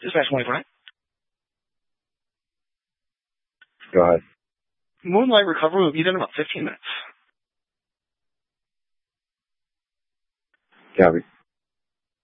Dispatch 24. Go ahead. Moonlight recovery will be done in about 15 minutes. Copy.